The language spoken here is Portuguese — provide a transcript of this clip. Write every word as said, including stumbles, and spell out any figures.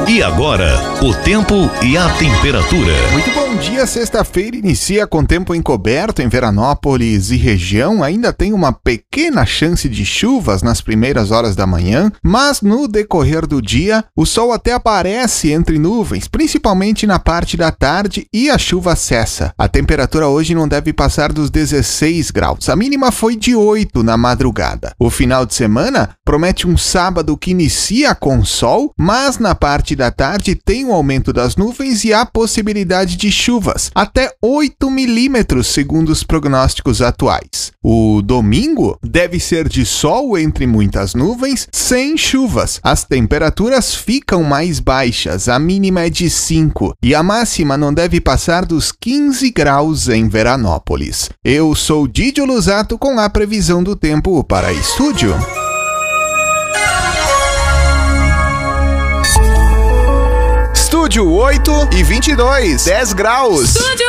E agora, o tempo e a temperatura. Muito bom dia, sexta-feira inicia com tempo encoberto em Veranópolis e região. Ainda tem uma pequena chance de chuvas nas primeiras horas da manhã, mas no decorrer do dia, o sol até aparece entre nuvens, principalmente na parte da tarde, e a chuva cessa. A temperatura hoje não deve passar dos dezesseis graus. A mínima foi de oito na madrugada. O final de semana promete um sábado que inicia com sol, mas na parte da tarde tem um aumento das nuvens e a possibilidade de chuvas, até oito milímetros, segundo os prognósticos atuais. O domingo deve ser de sol entre muitas nuvens, sem chuvas. As temperaturas ficam mais baixas, a mínima é de cinco e a máxima não deve passar dos quinze graus em Veranópolis. Eu sou Didio Lusato com a previsão do tempo para Estúdio. Estúdio oito e vinte e dois, dez graus. Estúdio